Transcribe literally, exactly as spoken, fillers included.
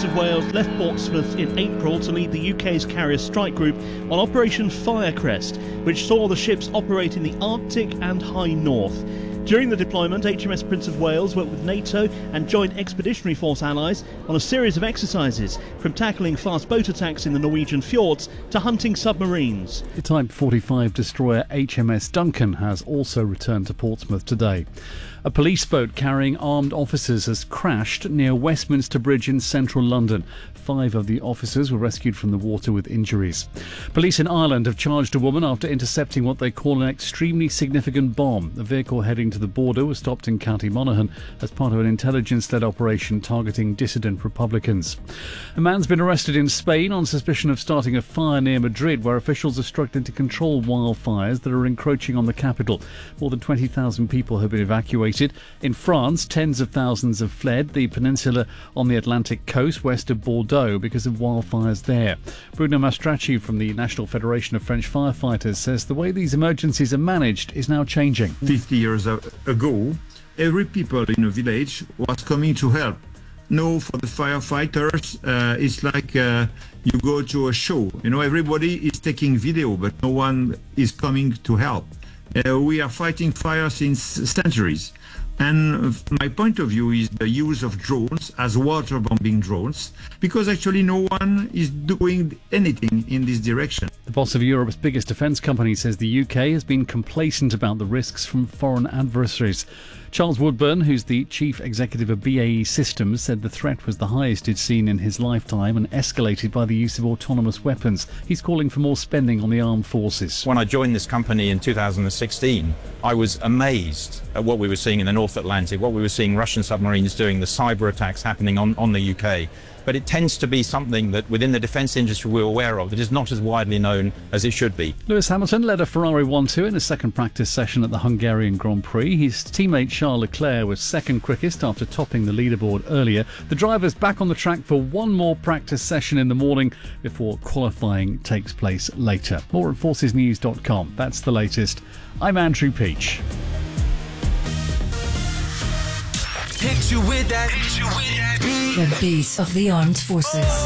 Prince of Wales left Portsmouth in April to lead the U K's carrier strike group on Operation Firecrest, which saw the ships operate in the Arctic and High North. During the deployment, H M S Prince of Wales worked with NATO and Joint Expeditionary Force allies on a series of exercises, from tackling fast boat attacks in the Norwegian fjords to hunting submarines. The Type forty-five destroyer H M S Duncan has also returned to Portsmouth today. A police boat carrying armed officers has crashed near Westminster Bridge in central London. Five of the officers were rescued from the water with injuries. Police in Ireland have charged a woman after intercepting what they call an extremely significant bomb. The vehicle heading to the border was stopped in County Monaghan as part of an intelligence-led operation targeting dissident Republicans. A man's been arrested in Spain on suspicion of starting a fire near Madrid, where officials are struggling to control wildfires that are encroaching on the capital. More than twenty thousand people have been evacuated. In France, tens of thousands have fled the peninsula on the Atlantic coast west of Bordeaux because of wildfires there. Bruno Mastracci from the National Federation of French Firefighters says the way these emergencies are managed is now changing. fifty years ago, every people in a village was coming to help. Now, for the firefighters, uh, it's like uh, you go to a show. You know, everybody is taking video, but no one is coming to help. Uh, we are fighting fire since centuries. And my point of view is the use of drones as waterbombing drones, because actually no one is doing anything in this direction. The boss of Europe's biggest defence company says the U K has been complacent about the risks from foreign adversaries. Charles Woodburn, who's the chief executive of B A E Systems, said the threat was the highest he'd seen in his lifetime and escalated by the use of autonomous weapons. He's calling for more spending on the armed forces. When I joined this company in two thousand sixteen, I was amazed at what we were seeing in the North Atlantic, what we were seeing Russian submarines doing, the cyber attacks happening on, on the U K. But it tends to be something that within the defence industry we're aware of that is not as widely known as it should be. Lewis Hamilton led a Ferrari one two in a second practice session at the Hungarian Grand Prix. His teammate Charles Leclerc was second quickest after topping the leaderboard earlier. The driver's back on the track for one more practice session in the morning before qualifying takes place later. More at forces news dot com. That's the latest. I'm Andrew Peach. Hit you with that. Hit you with that. The base of the armed forces.